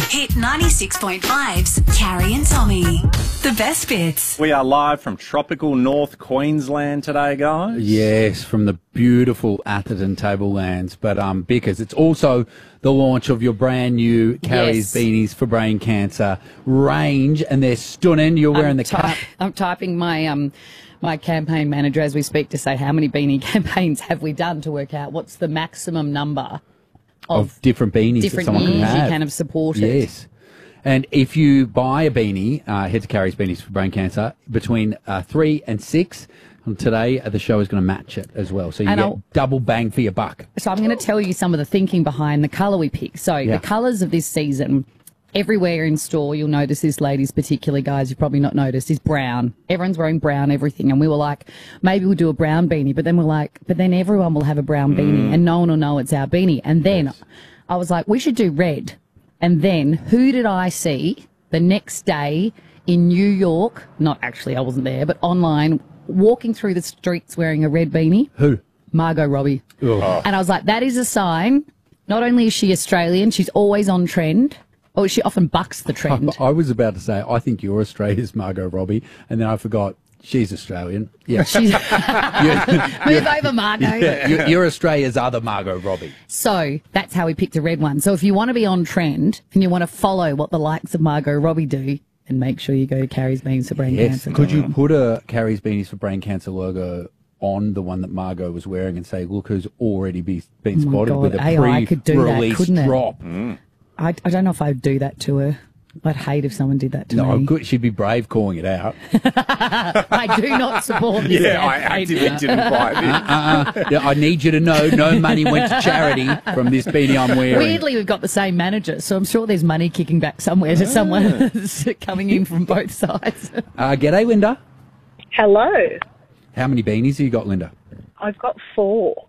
Hit 96.5's Carrie and Tommy. The best bits. We are live from tropical North Queensland today, guys. Yes, from the beautiful Atherton Tablelands. But because it's also the launch of your brand new Carrie's Beanies for Brain Cancer range, and they're stunning. You're wearing the cap. I'm typing my my campaign manager as we speak to say how many beanie campaigns have we done to work out what's the maximum number of different beanies different that someone years can have. you can have supported. Yes. And if you buy a beanie, head to Carrie's Beanies for Brain Cancer, between 3 and 6, and today the show is going to match it as well. So you get double bang for your buck. So I'm going to tell you some of the thinking behind the colour we picked. So the colours of this season, everywhere in store, you'll notice this, ladies particularly, guys, you've probably not noticed, is brown. Everyone's wearing brown everything. And we were like, maybe we'll do a brown beanie. But then we're like, but then everyone will have a brown beanie and no one will know it's our beanie. And then I was like, we should do red. And then who did I see the next day in New York? Not actually, I wasn't there, but online, walking through the streets wearing a red beanie. Who? Margot Robbie. Oh. And I was like, that is a sign. Not only is she Australian, she's always on trend. Or she often bucks the trend. I was about to say, I think you're Australia's Margot Robbie, and then I forgot she's Australian. Yeah, Move over, Margot. Yeah, you're Australia's other Margot Robbie. So that's how we picked a red one. So if you want to be on trend and you want to follow what the likes of Margot Robbie do, then make sure you go to Carrie's Beanies for Brain Cancer. Could you put a Carrie's Beanies for Brain Cancer logo on the one that Margot was wearing and say, look who's already been spotted with a pre-release drop? I don't know if I'd do that to her. I'd hate if someone did that to me. No, good. She'd be brave calling it out. I do not support this. Yeah, I actively didn't buy this. I need you to know no money went to charity from this beanie I'm wearing. Weirdly, we've got the same manager, so I'm sure there's money kicking back somewhere to someone coming in from both sides. G'day, Linda. Hello. How many beanies have you got, Linda? I've got 4.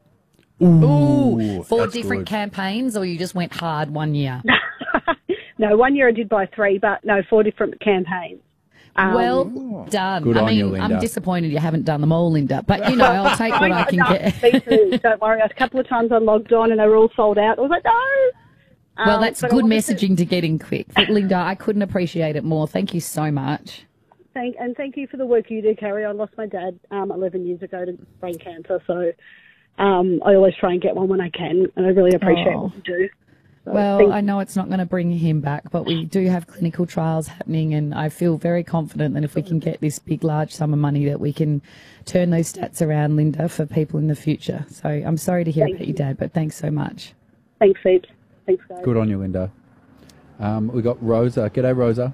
Ooh, 4 that's different good. campaigns, or you just went hard one year? No, 1 year I did buy 3, but no, 4 different campaigns. Well done. Good on you, I'm Linda. disappointed you haven't done them all, Linda. But, you know, I'll take what I can get. Me too, don't worry. A couple of times I logged on and they were all sold out. I was like, no. Well, that's but good messaging to get in quick. But, Linda, I couldn't appreciate it more. Thank you so much. Thank you for the work you do, Carrie. I lost my dad 11 years ago to brain cancer, so I always try and get one when I can, and I really appreciate what you do. So well, I know it's not going to bring him back, but we do have clinical trials happening, and I feel very confident that if we can get this big, large sum of money, that we can turn those stats around, Linda, for people in the future. So I'm sorry to hear about your dad, but thanks so much. Thanks, Pete. Thanks, guys. Good on you, Linda. We got Rosa. G'day, Rosa.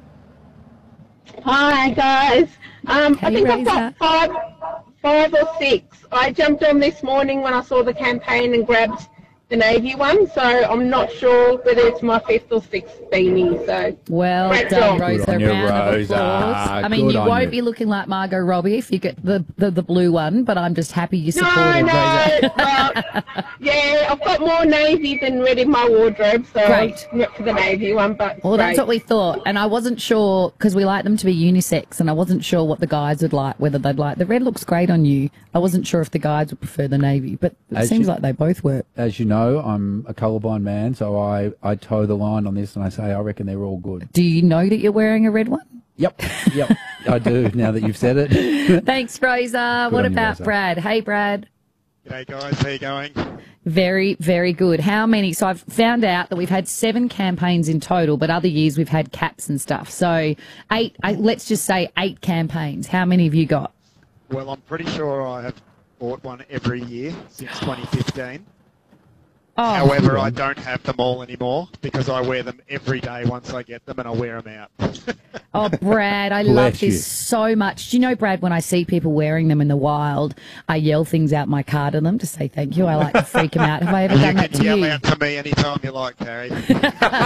Hi, guys. I think I've got 5 or 6. I jumped on this morning when I saw the campaign and grabbed the navy one, so I'm not sure whether it's my 5th or 6th beanie. So well done, Rosa. Round of applause. I mean, you won't be looking like Margot Robbie if you get the blue one, but I'm just happy you supported Rosa. Well, yeah, I've got more navy than red in my wardrobe, so I went for the navy one. But well, that's what we thought, and I wasn't sure because we like them to be unisex, and I wasn't sure what the guys would like, whether they'd like the red. Looks great on you. I wasn't sure if the guys would prefer the navy, but it seems like they both work. As you know, I'm a colourblind man, so I toe the line on this and I say I reckon they're all good. Do you know that you're wearing a red one? Yep, I do, now that you've said it. Thanks, Rosa. What about Rosa? Brad? Hey, Brad. G'day, guys. How you going? Very, very good. How many? So I've found out that we've had 7 campaigns in total, but other years we've had caps and stuff. So 8, let's just say 8 campaigns. How many have you got? Well, I'm pretty sure I have bought one every year since 2015. Oh. However, I don't have them all anymore because I wear them every day once I get them and I wear them out. Oh, Brad, I love this so much. Do you know, Brad, when I see people wearing them in the wild, I yell things out my car to them to say thank you. I like to freak them out. Have I ever done that to you? You can yell out to me anytime you like, Carrie.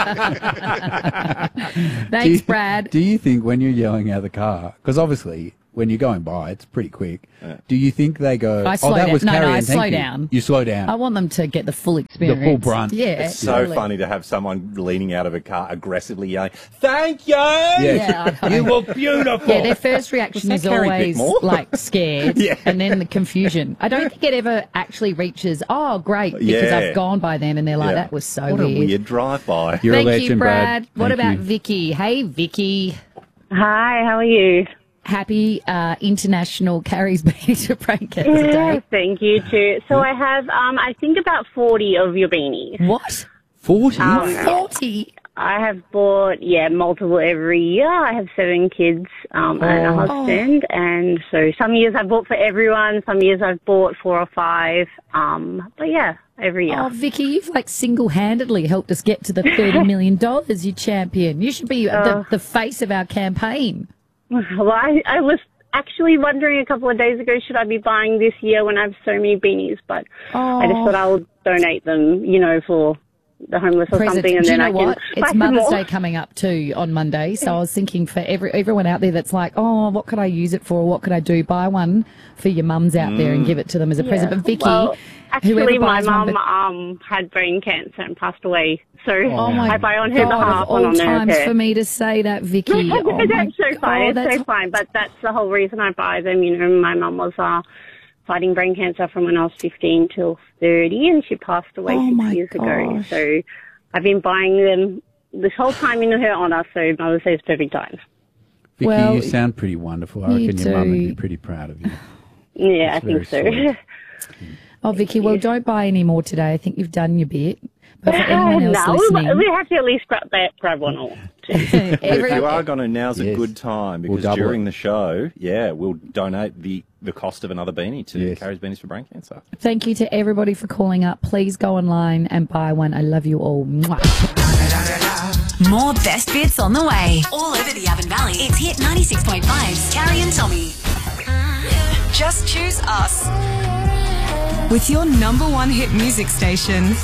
Thanks, Brad. Do you think when you're yelling out of the car, because obviously when you're going by, it's pretty quick. Do you think they go, I slow that down. was No, Carrie, I and thank slow you. down. You slow down. I want them to get the full experience. The full brunt. Yeah. It's so totally. funny to have someone leaning out of a car aggressively yelling, "Thank you! Yeah, I know. You were beautiful!" Yeah, their first reaction is Carrie always Bickmore? like scared, Yeah. and then the confusion. I don't think it ever actually reaches, oh, great, because Yeah. I've gone by them and they're like, Yeah. that was so What weird. a weird drive-by. You're Thank a legend, you, Brad. What Thank about you. Vicky? Hey, Vicky. Hi, how are you? Happy International Carrie's Beanies for Brain Cancer Day. Thank you too. So I have, I think about 40 of your beanies. What? 40? 40? I have bought, multiple every year. I have 7 kids and a husband. And so some years I've bought for everyone. Some years I've bought 4 or 5. But yeah, every year. Oh, Vicky, you've like single-handedly helped us get to the $30 million, you champion. You should be the face of our campaign. Well, I was actually wondering a couple of days ago, should I be buying this year when I have so many beanies? But I just thought I'll donate them, for the homeless or something, and Do you then know I can what? buy It's some Mother's more. Day coming up too on Monday, so I was thinking for everyone out there that's like, oh, what could I use it for? What could I do? Buy one for your mums out there and give it to them as a present. But Vicky, Well, actually, whoever my buys one, mum had brain cancer and passed away. So oh my I buy on her God, behalf of all and on her times care. for me to say that, Vicky. Oh my That's so fine. God, It's so fine. But that's the whole reason I buy them. My mum was fighting brain cancer from when I was 15 till 30, and she passed away 6 years ago. So I've been buying them this whole time in her honour. So Mother's Day is perfect time. Vicky, Well, you sound pretty wonderful. I you reckon your mum would do. be pretty proud of you. Yeah, That's I think so. very sweet. Oh, Vicky, well, don't buy any more today. I think you've done your bit. But for anyone else No, listening, we have to at least grab one or two. If you are going to, now's a Yes. good time, We'll because double during it. the show, we'll donate the cost of another beanie to Yes. Carrie's Beanies for Brain Cancer. thank you to everybody for calling up. Please go online and buy one. I love you all. Mwah. More best bits on the way. All over the Avon Valley. It's Hit 96.5's Carrie and Tommy. Just choose us. With your #1 hit music station,